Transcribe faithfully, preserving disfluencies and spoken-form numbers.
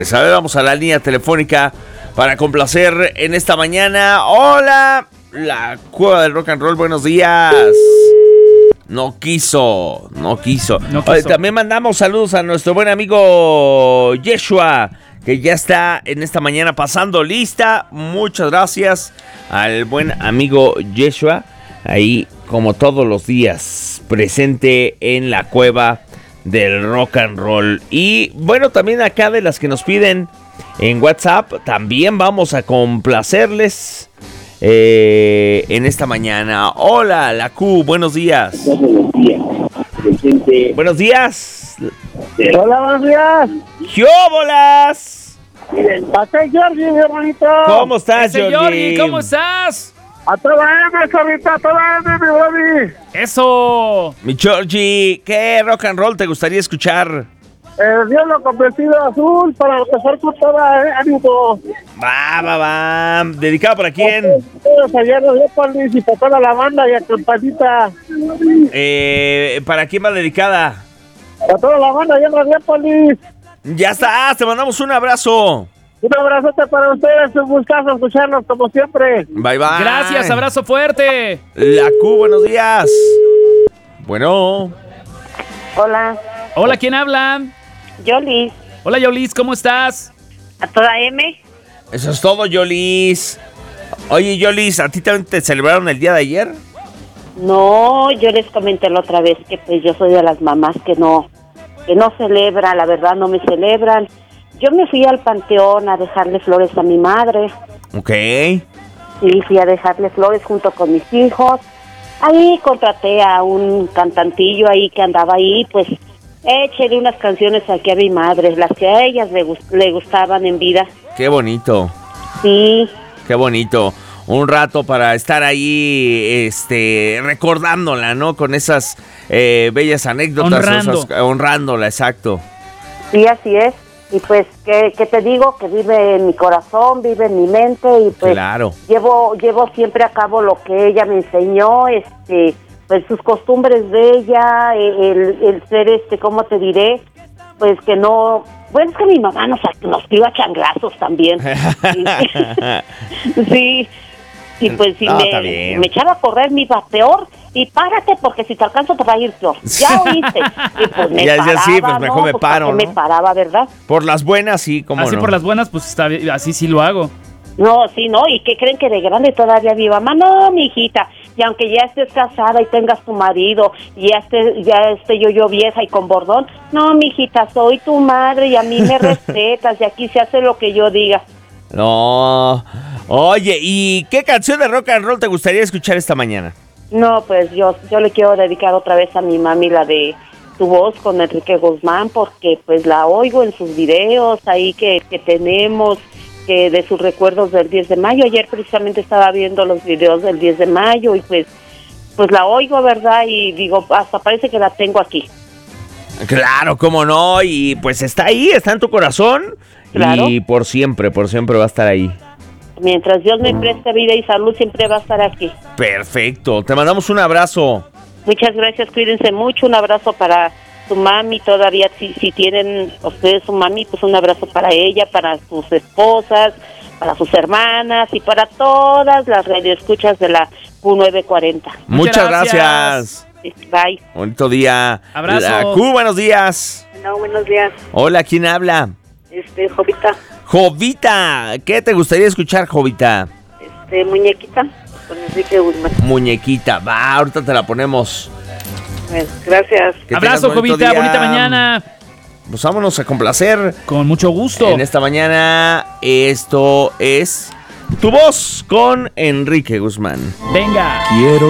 A ver, vamos a la línea telefónica para complacer en esta mañana. Hola, la Cueva del Rock and Roll, buenos días. No quiso, no quiso. No quiso. Oye, también mandamos saludos a nuestro buen amigo Yeshua, que ya está en esta mañana pasando lista. Muchas gracias al buen amigo Yeshua, ahí como todos los días, presente en la Cueva del Rock and Roll. Y bueno, también acá de las que nos piden en WhatsApp, también vamos a complacerles eh, en esta mañana. Hola, la Q, buenos días. Buenos días. Buenos días. Hola, buenos días. ¡Jóbolas! Pasé Jordi, mi hermanito. ¿Cómo estás, Jordi? Jordi, ¿cómo estás? A toda M, Jorrita, a toda M, mi Jordi. ¡Eso! Mi Georgie, ¿qué rock and roll te gustaría escuchar? El Diablo con vestido azul para empezar con toda eh, ánimo. Va, va, va. ¿Dedicado para quién? Todos allá en Radiópolis y para toda la banda y a Campanita. Eh, ¿Para quién va dedicada? Para toda la banda allá en Radiópolis. Ya está, te mandamos un abrazo. Un abrazote para ustedes, un gustazo escucharlos como siempre. Bye, bye. Gracias, abrazo fuerte. La Q, buenos días. Bueno. Hola. Hola, ¿quién habla? Yolis. Hola, Yolis, ¿cómo estás? A toda M. Eso es todo, Yolis. Oye, Yolis, ¿a ti también te celebraron el día de ayer? No, yo les comenté la otra vez que pues yo soy de las mamás que no, que no celebran, la verdad no me celebran. Yo me fui al panteón a dejarle flores a mi madre. Ok. Y fui a dejarle flores junto con mis hijos. Ahí contraté a un cantantillo ahí que andaba ahí, pues échele unas canciones aquí a mi madre, las que a ellas le, gust- le gustaban en vida. Qué bonito. Sí. Qué bonito. Un rato para estar ahí, este, recordándola, ¿no? Con esas eh, bellas anécdotas. Honrando. Esas, honrándola, exacto. Sí, así es. Y pues, ¿qué, qué te digo? Que vive en mi corazón, vive en mi mente y pues Claro. llevo llevo siempre a cabo lo que ella me enseñó, este, pues sus costumbres de ella, el, el ser, este, ¿cómo te diré? Pues que no... Bueno, es que mi mamá nos, nos crió a changlazos también. Sí. Y pues si No, me, me echaba a correr me iba peor. Y párate porque si te alcanzo te va a ir peor. Ya oíste. Y pues me Ya, ya, paraba, sí, pues mejor ¿no? me Pues, paro, ¿para qué ¿no? me paraba, ¿verdad? Por las buenas, sí, cómo Así no. por las buenas, pues está bien, así sí lo hago. No, sí, ¿no? ¿Y qué creen que de grande todavía viva? Mamá, no, mi hijita. Y aunque ya estés casada y tengas tu marido, y ya esté, ya esté yo yo vieja y con bordón, no, mi hijita, soy tu madre y a mí me respetas y aquí se hace lo que yo diga. No. Oye, ¿y qué canción de rock and roll te gustaría escuchar esta mañana? No, pues yo yo le quiero dedicar otra vez a mi mami la de Tu Voz con Enrique Guzmán, porque pues la oigo en sus videos ahí que, que tenemos, que de sus recuerdos del diez de mayo. Ayer precisamente estaba viendo los videos del diez de mayo y pues pues la oigo, ¿verdad? Y digo, hasta parece que la tengo aquí. Claro, cómo no, y pues está ahí, está en tu corazón. Claro. Y por siempre, por siempre va a estar ahí. Mientras Dios me preste vida y salud, siempre va a estar aquí. Perfecto, te mandamos un abrazo. Muchas gracias, cuídense mucho, un abrazo para su mami, todavía si, si tienen ustedes su mami, pues un abrazo para ella, para sus esposas, para sus hermanas y para todas las radioescuchas de la Q novecientos cuarenta. Muchas, Muchas gracias. gracias. Bye. Bonito día. Abrazo. La Q, buenos días. No, buenos días, Hola, ¿quién habla? este, Jovita, Jovita, ¿qué te gustaría escuchar, Jovita? este, muñequita, con Enrique Guzmán. Muñequita, va, ahorita te la ponemos. Gracias. Que Abrazo, tengas bonito Jovita, día. bonita mañana. Pues vámonos a complacer. Con mucho gusto. En esta mañana, esto es Tu Voz con Enrique Guzmán. Venga. Quiero